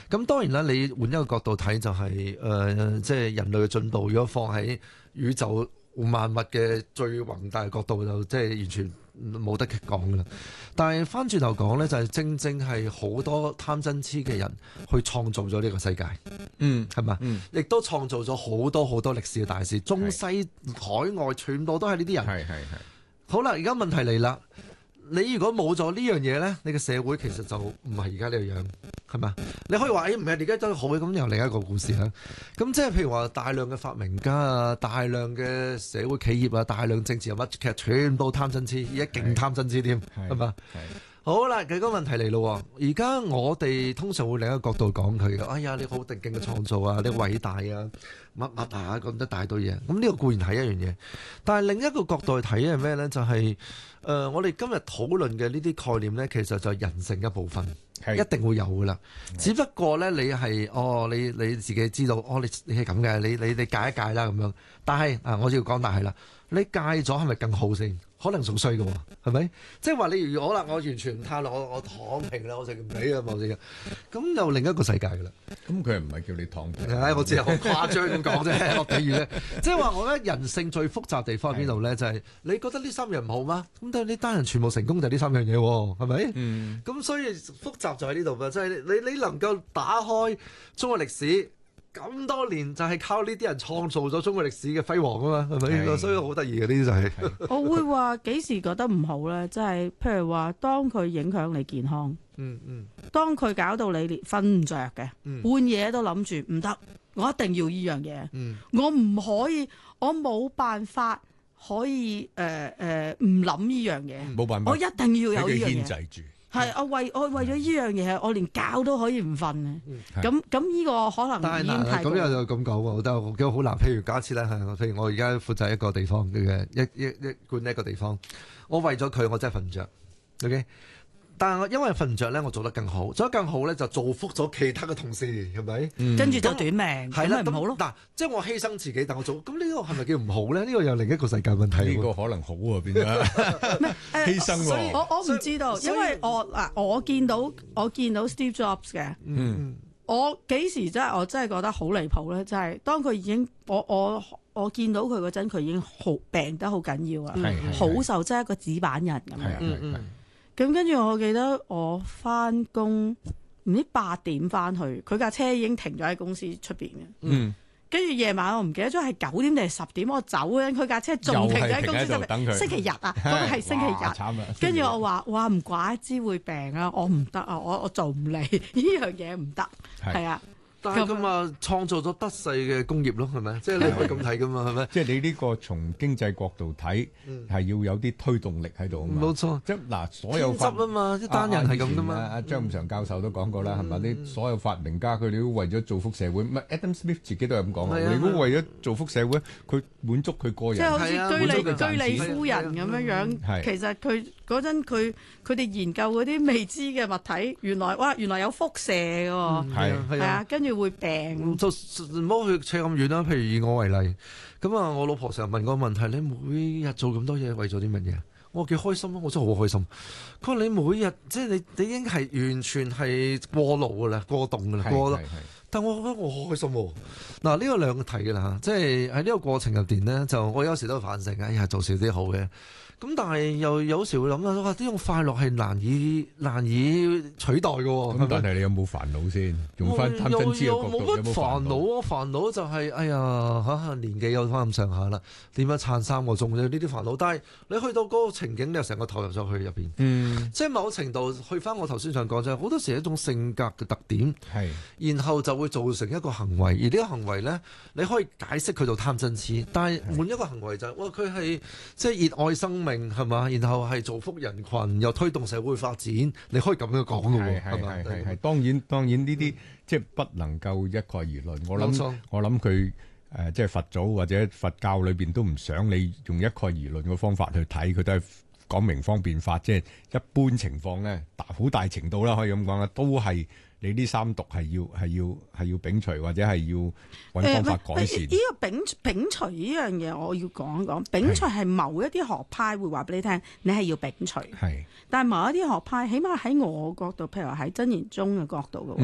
咁當然啦，你換一個角度睇就係、即係人類嘅進步，如果放喺宇宙萬物嘅最宏大嘅角度，就即係完全冇得講噶啦。但係翻轉頭講呢，就係正正係好多貪嗔痴嘅人去創造咗呢個世界，係嘛？亦都創造咗好多好多歷史嘅大事，中西海外全部都係呢啲人。係。好啦，而家問題嚟啦。你如果冇咗呢樣嘢呢，你嘅社會其實就唔係而家呢個樣，係嘛？你可以話唔係而家都好嘅，咁又另一個故事啦。咁即係譬如話大量嘅發明家啊，大量嘅社會企業啊，大量政治人物，其實全部貪嗔痴，而家勁貪嗔痴添，係嘛？好啦，幾個問題嚟咯。而家我哋通常會另一個角度講佢嘅，哎呀，你好定勁嘅創造啊，你偉大啊，乜乜啊，咁一大堆嘢。咁呢個固然係一樣嘢，但係另一個角度去睇係咩呢？就係我哋今日討論嘅呢啲概念呢，其實就係人性一部分，一定會有噶啦。只不過呢，你係你自己知道，你係咁嘅，你戒一戒啦咁樣。但係我要講，但係啦，你戒咗係咪更好先？可能仲衰嘅喎，係咪？即係話你如果我完全唔貪啦，我躺平啦，我就唔理啦，冇事嘅。咁又另一個世界㗎啦。咁佢唔係叫你躺平。我知係好誇張咁講啫，我比喻咧。即係話我覺得人性最複雜地方喺邊度咧？就係你覺得呢三樣唔好嗎？咁但係呢單人全部成功就係呢三樣嘢喎，係咪？咁所以複雜就喺呢度㗎，即係你能夠打開中國歷史。咁多年就係靠呢啲人創造咗中國歷史嘅輝煌啊嘛，係咪？所以好得意嘅呢啲就係。 我會話幾時覺得唔好咧？即係譬如話，當佢影響你健康，當佢搞到你連瞓唔着嘅，半夜都諗住唔得，我一定要依樣嘢，我唔可以，我冇辦法可以唔諗依樣嘢，冇辦法，我一定要有依樣嘢。係，我為咗呢樣嘢，我連覺都可以唔瞓嘅。咁呢個可能已經太過。咁又咁講喎，我覺得幾好難。譬如假設咧，譬如我而家負責一個地方嘅一管理一個地方，我為咗佢，我真係瞓唔着。OK。但係我因為瞓唔着咧，我做得更好，做得更好咧就造福咗其他嘅同事，係咪？跟住就短命，係啦，咁咪唔好咯。嗱，即係我犧牲自己，但我做，咁呢個係咪叫唔好咧？呢個又另一個世界問題。呢個可能好啊，變咗犧牲喎。我唔知道，因為我見到 Steve Jobs 嘅，我幾時我真係覺得好離譜咧？就係當佢已經我見到佢嗰陣，佢已經好病得好緊要啊，好受，即係一個紙板人咁樣。咁跟住我記得我翻工唔知8點翻去，佢架車已經停咗喺公司出邊嘅。跟住夜晚我唔記得咗係9點定係10點，我走咧，佢架車仲停咗喺公司出邊。星期日啊，嗰個係星期日。跟住我話：哇，唔怪之會病啊！我唔得啊，我做唔嚟呢樣嘢唔得。係啊。 但係咁啊，創造咗得勢嘅工業咯，係咪？即係你可以咁睇噶嘛，係咪？ 即係你呢個從經濟角度睇，係要有啲推動力喺度啊嘛。 冇錯， 即係嗱，所有執啊嘛，一單人係咁噶嘛。 阿張五常教授都講過啦，係咪？啲所有發明家佢哋都為咗造福社會，唔係 Adam Smith 自己都係咁講啊。如果為咗造福社會，佢滿足佢個人， 即係好似居里夫人咁樣樣。其實佢嗰陣佢哋研究嗰啲未知嘅物體，原來有輻射嘅喎。係啊，跟住會病。 就唔好去扯咁遠啦。譬如以我為例，咁啊，我老婆成日問我問題：你每日做咁多嘢，為咗啲乜嘢？我幾開心啊！我真係好開心。佢話你每日即係你已經係完全係過勞噶啦，過動噶啦，過。但我覺得我好開心喎。嗱，呢個兩個題嘅啦，即係喺呢個過程入邊呢，就我有時都反省，哎呀，做少啲好嘅。咁但係又有時會諗啦，哇！呢種快樂係難以取代嘅喎。 咁但係你有冇煩惱先？用翻貪嗔痴嘅角度，有冇煩惱啊？煩惱就係哎呀年紀有翻咁上下啦，點樣撐3個鐘啫？呢啲煩惱。但係你去到嗰個情景，你又成個投入咗去入邊。即係某程度去翻我頭先想講就係好多時係一種性格嘅特點。然後就會造成一個行為，而呢個行為咧，你可以解釋佢做貪嗔痴，但係換一個行為就係，哇！佢係即係熱愛生命係嘛，然後係造福人群，又推動社會發展，你可以咁樣講嘅喎，係嘛？ 係當然呢啲即係不能夠一概而論。我諗佢即係佛祖或者佛教裏邊都唔想你用一概而論嘅方法去睇，佢都係講明方便法，即係一般情況咧，好大程度啦，可以咁講啦，都係。你呢3毒係要摒除，或者係要揾方法改善。 呢個摒除呢樣嘢，我要講一講。摒除係某一啲學派會話俾你聽，你係要摒除。但係某一啲學派，起碼喺我角度，譬如話喺真言宗嘅角度嘅